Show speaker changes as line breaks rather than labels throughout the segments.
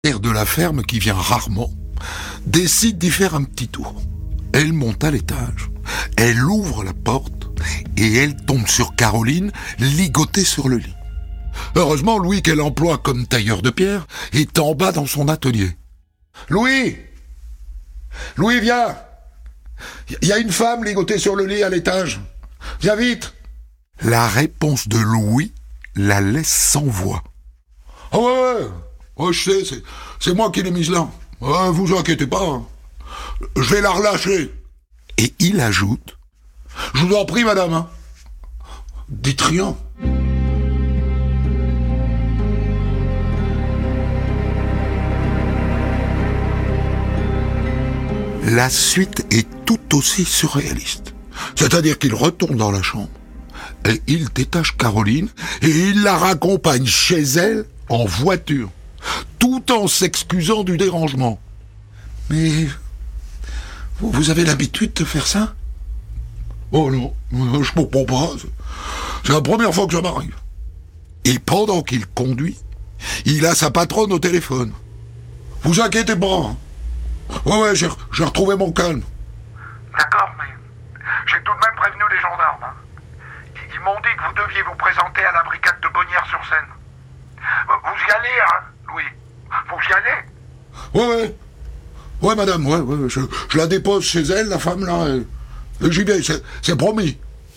Mère de la ferme, qui vient rarement, décide d'y faire un petit tour. Elle monte à l'étage, elle ouvre la porte et elle tombe sur Caroline, ligotée sur le lit. Heureusement, Louis, qu'elle emploie comme tailleur de pierre, est en bas dans son atelier. « Louis ! Louis, viens ! Il y a une femme ligotée sur le lit à l'étage. Viens vite !» La réponse de Louis la laisse sans voix. « Ah ouais, je sais, c'est moi qui l'ai mise là. Vous inquiétez pas, hein. Je vais la relâcher. » Et il ajoute: « Je vous en prie, madame, hein. Dites rien. » La suite est tout aussi surréaliste. C'est-à-dire qu'il retourne dans la chambre, et il détache Caroline, et il la raccompagne chez elle en voiture, tout en s'excusant du dérangement. « Mais vous avez l'habitude de faire ça ?»« Oh non, je comprends pas. C'est la première fois que ça m'arrive. » Et pendant qu'il conduit, il a sa patronne au téléphone. « Vous inquiétez pas, hein. Ouais, j'ai retrouvé mon calme. »
D'accord, mais j'ai tout de même prévenu les gendarmes. Hein. Ils m'ont dit que vous deviez vous présenter à la brigade de Bonnières-sur-Seine. Vous y allez, hein, Louis? Vous y allez?
Ouais, madame, ouais, je la dépose chez elle, la femme, là, et j'y vais, c'est promis.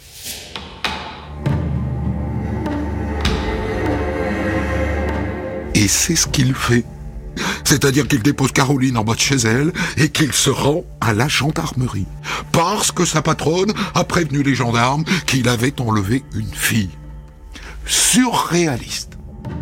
Et c'est ce qu'il fait. C'est-à-dire qu'il dépose Caroline en bas de chez elle et qu'il se rend à la gendarmerie. Parce que sa patronne a prévenu les gendarmes qu'il avait enlevé une fille. Surréaliste.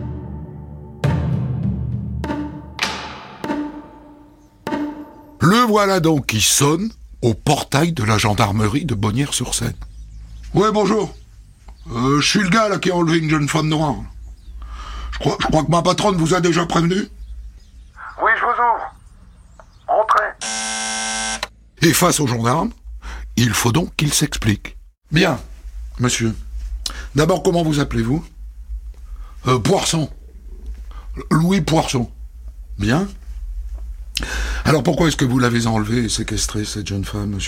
Le voilà donc qui sonne au portail de la gendarmerie de Bonnières-sur-Seine. « Ouais, bonjour. Je suis le gars là qui a enlevé une jeune femme noire. Je crois que ma patronne vous a déjà prévenu. »
Oui, je vous ouvre. Entrez.
Et face aux gendarmes, il faut donc qu'il s'explique. « Bien, monsieur. D'abord, comment vous appelez-vous ? » Poisson. Louis Poisson. Bien. Alors pourquoi est-ce que vous l'avez enlevée et séquestrée, cette jeune femme, monsieur ?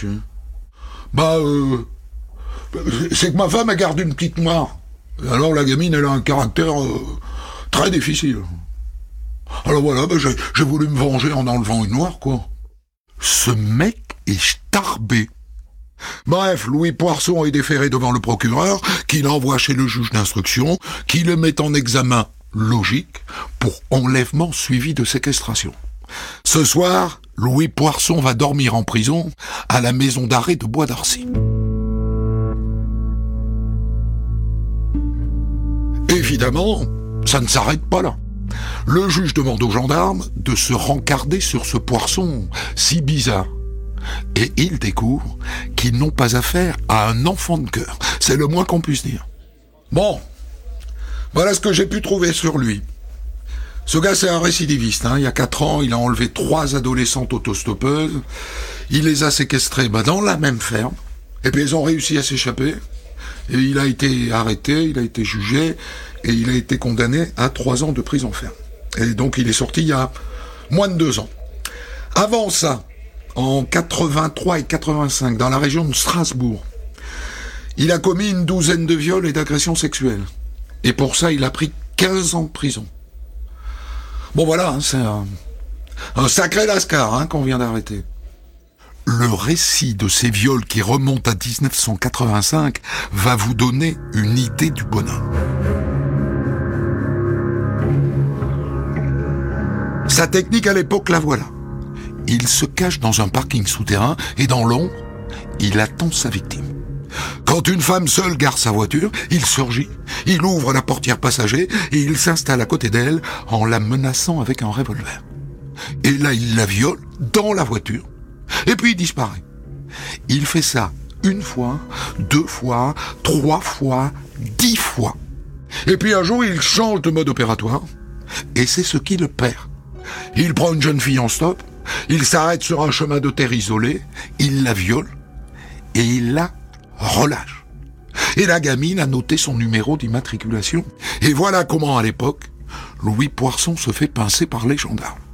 C'est que ma femme, elle garde une petite noire. Alors la gamine, elle a un caractère très difficile. Alors voilà, j'ai voulu me venger en enlevant une noire, quoi. Ce mec est starbé. Bref, Louis Poisson est déféré devant le procureur, qui l'envoie chez le juge d'instruction, qui le met en examen logique pour enlèvement suivi de séquestration. Ce soir, Louis Poisson va dormir en prison à la maison d'arrêt de Bois d'Arcy. Évidemment, ça ne s'arrête pas là. Le juge demande aux gendarmes de se rencarder sur ce Poisson si bizarre. Et ils découvrent qu'ils n'ont pas affaire à un enfant de cœur. C'est le moins qu'on puisse dire. Bon, voilà ce que j'ai pu trouver sur lui. Ce gars, c'est un récidiviste. Il y a 4 ans, il a enlevé 3 adolescentes autostoppeuses. Il les a séquestrées dans la même ferme. Et puis, ils ont réussi à s'échapper. Et il a été arrêté, il a été jugé, et il a été condamné à 3 ans de prison ferme. Et donc, il est sorti il y a moins de 2 ans. Avant ça, en 83 et 85, dans la région de Strasbourg, il a commis une 12aine de viols et d'agressions sexuelles. Et pour ça, il a pris 15 ans de prison. Bon voilà, c'est un sacré lascar qu'on vient d'arrêter. Le récit de ces viols qui remonte à 1985 va vous donner une idée du bonhomme. Sa technique à l'époque, la voilà. Il se cache dans un parking souterrain et dans l'ombre, il attend sa victime. Quand une femme seule gare sa voiture, il surgit, il ouvre la portière passager et il s'installe à côté d'elle en la menaçant avec un revolver. Et là, il la viole dans la voiture et puis il disparaît. Il fait ça 1 fois, 2 fois, 3 fois, 10 fois. Et puis un jour, il change de mode opératoire et c'est ce qui le perd. Il prend une jeune fille en stop, il s'arrête sur un chemin de terre isolé, il la viole et il la relâche. Et la gamine a noté son numéro d'immatriculation. Et voilà comment, à l'époque, Louis Poisson se fait pincer par les gendarmes.